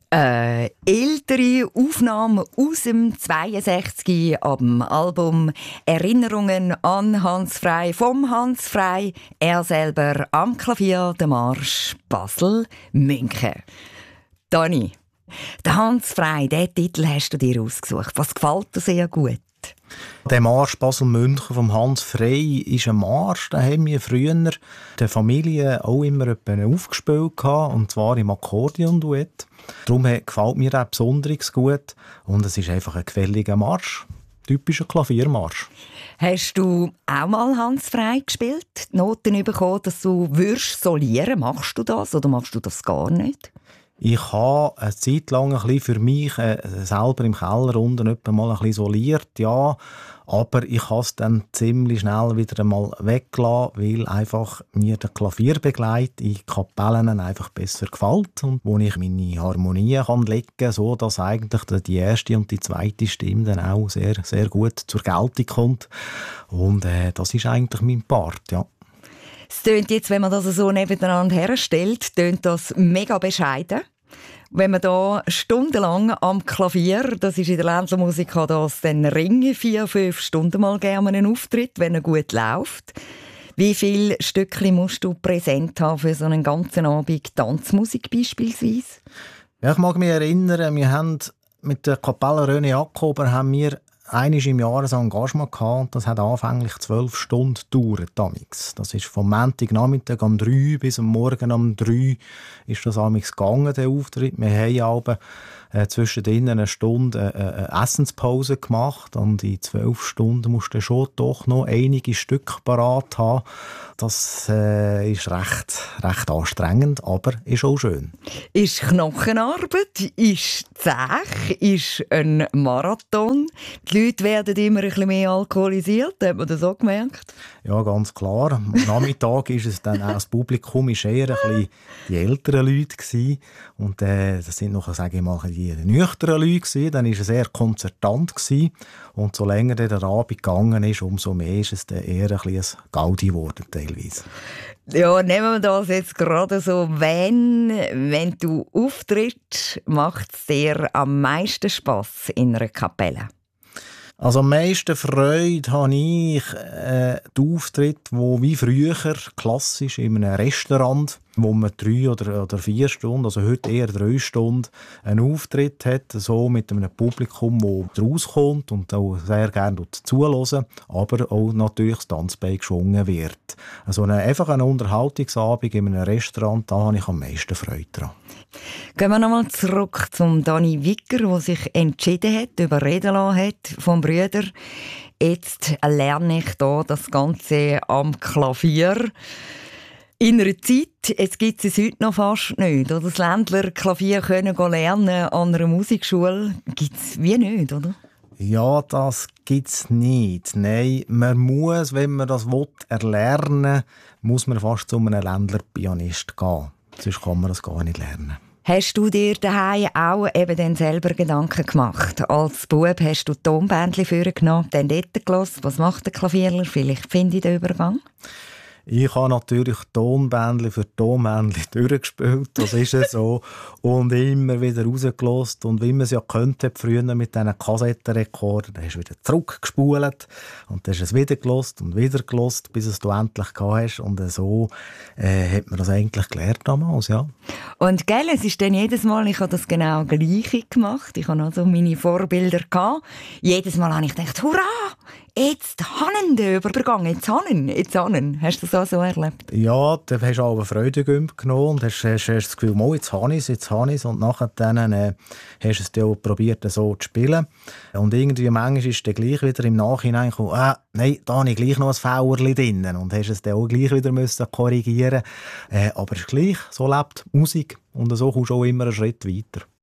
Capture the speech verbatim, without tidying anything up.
Eine ältere Aufnahme aus dem zweiundsechzig ab dem Album «Erinnerungen an Hans Frey» vom Hans Frey. Er selber am Klavier, der Marsch Basel-München. Dani, der Hans Frey, diesen Titel hast du dir ausgesucht. Was gefällt dir sehr gut? Der Marsch Basel-München vom Hans Frey ist ein Marsch, den haben wir früher der Familie auch immer aufgespielt, und zwar im Akkordeonduett. Darum gefällt mir auch besonders gut und es ist einfach ein gefälliger Marsch, typischer Klaviermarsch. Hast du auch mal Hans Frey gespielt, die Noten bekommen, dass du würdest solieren? Machst du das oder machst du das gar nicht? Ich habe eine Zeit lang ein bisschen für mich äh, selber im Keller unten etwa mal ein bisschen soliert, ja. Aber ich habe es dann ziemlich schnell wieder einmal weggelassen, weil einfach mir der Klavierbegleit in Kapellen einfach besser gefällt und wo ich meine Harmonien kann legen kann, so dass eigentlich die erste und die zweite Stimme dann auch sehr, sehr gut zur Geltung kommt. Und äh, das ist eigentlich mein Part, ja. Es tönt jetzt, wenn man das so nebeneinander herstellt, tönt das mega bescheiden. Wenn man da stundenlang am Klavier, das ist in der Ländlermusik, das dann ringe vier, fünf Stunden mal gerne einen Auftritt, wenn er gut läuft. Wie viele Stückchen musst du präsent haben für so einen ganzen Abend Tanzmusik beispielsweise? Ja, ich mag mich erinnern, wir haben mit der Kapelle René Jakober haben wir einmal im Jahr ein Engagement gehabt, das hat anfänglich zwölf Stunden gedauert. Das ist vom Montagnachmittag um drei bis am Morgen um drei ist das amigs gegangen, der Auftritt. Wir haben aber äh, zwischendrin eine Stunde äh, eine Essenspause gemacht und in zwölf Stunden musst du schon doch noch einige Stücke parat haben. Das äh, ist recht, recht anstrengend, aber ist auch schön. Ist Knochenarbeit, ist zäh, ist ein Marathon. Die Leute werden immer ein bisschen mehr alkoholisiert, hat man das auch gemerkt? Ja, ganz klar. Am Nachmittag ist es dann auch, das Publikum ist eher ein bisschen die älteren Leute gewesen. Und äh, das sind noch, sage ich mal, die nüchternen Leute gewesen. Dann war es eher konzertant gewesen. Und so länger der Abend gegangen ist, umso mehr ist es dann eher ein bisschen ein Gaudi geworden teilweise. Ja, nehmen wir das jetzt gerade so. Wenn, wenn du auftrittst, macht es dir am meisten Spass in einer Kapelle? Also am meisten Freude habe ich äh, die Auftritte, die wie früher klassisch in einem Restaurant, wo man drei oder, oder vier Stunden, also heute eher drei Stunden, einen Auftritt hat, so mit einem Publikum, das rauskommt und auch sehr gerne zuhören, aber auch natürlich das Tanzbein geschwungen wird. Also eine, einfach ein Unterhaltungsabend in einem Restaurant, da habe ich am meisten Freude daran. Gehen wir nochmal zurück zum Dani Wicker, der sich entschieden hat, überreden lassen hat vom Brüder. Jetzt lerne ich hier das Ganze am Klavier. In einer Zeit, jetzt gibt es heute noch fast nicht, oder? Das Ländler Klavier können lernen an einer Musikschule, gibt es wie nicht, oder? Ja, das gibt es nicht. Nein, man muss, wenn man das will, erlernen, muss man fast zu einem Ländlerpianist gehen. Sonst kann man das gar nicht lernen. Hast du dir daheim auch eben dann selber Gedanken gemacht? Als Bub hast du Tonbändchen vorgenommen, dann dort gehört, was macht der Klavierler? Vielleicht finde ich den Übergang. Ich habe natürlich Tonbändchen für Tonbändchen durchgespielt, das ist ja so. Und immer wieder rausgelassen. Und wie man es ja könnte, früher mit diesen Kassettenrekordern, dann hast du wieder zurückgespult und dann hast du es wieder gelassen und wieder gelassen, bis es du endlich gehabt hast. Und so äh, hat man das eigentlich gelernt damals, ja. Und gell, es ist dann jedes Mal, ich habe das genau Gleiche gemacht. Ich hatte also meine Vorbilder gehabt. Jedes Mal habe ich gedacht, hurra! Jetzt haben den Übergang, jetzt haben, jetzt haben. Hast du das auch so erlebt? Ja, dann hast du auch eine Freude genommen und hast, hast, hast das Gefühl, oh, jetzt habe ich es, jetzt habe ich es. Und nachher dann, äh, hast du es dann auch probiert, so zu spielen. Und irgendwie manchmal ist dann gleich wieder im Nachhinein gekommen, ah, nein, da habe ich gleich noch ein Fauerchen drin. Und hast es dann auch gleich wieder müssen korrigieren. Äh, aber es ist gleich, so lebt Musik. Und so kommst du auch immer einen Schritt weiter.